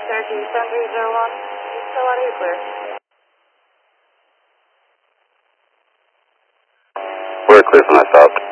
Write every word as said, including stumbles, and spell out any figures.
Cherokee seven three zero one. You still out of your clear. We're clear from that stop.